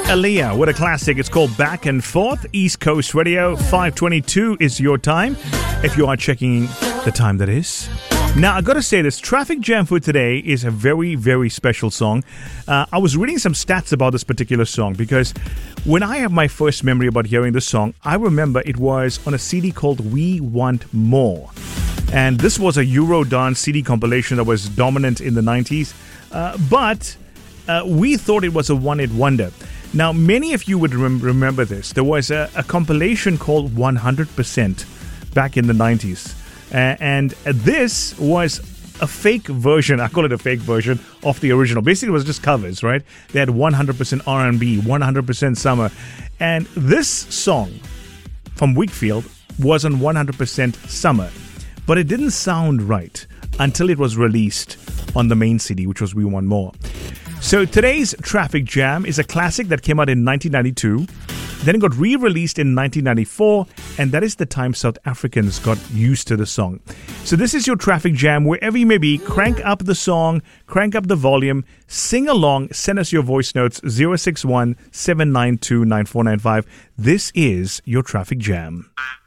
Aaliyah with a classic. It's called Back and Forth. East Coast Radio, 5:22 is your time. If you are checking the time, that is. Now, I got to say this. Traffic Jam for today is a very, very special song. I was reading some stats about this particular song because when I have my first memory about hearing this song, I remember it was on a CD called We Want More. And this was a Eurodance CD compilation that was dominant in the 90s. But we thought it was a one-hit wonder. Now, many of you would remember this. There was a compilation called 100% back in the 90s. And this was a fake version, I call it a fake version, of the original. Basically, it was just covers, right? They had 100% R&B, 100% summer. And this song from Wakefield was on 100% summer. But it didn't sound right until it was released on the main CD, which was We Want More. So today's Traffic Jam is a classic that came out in 1992. Then it got re-released in 1994, and that is the time South Africans got used to the song. So this is your Traffic Jam. Wherever you may be, crank up the song, crank up the volume, sing along, send us your voice notes, 061-792-9495. This is your Traffic Jam.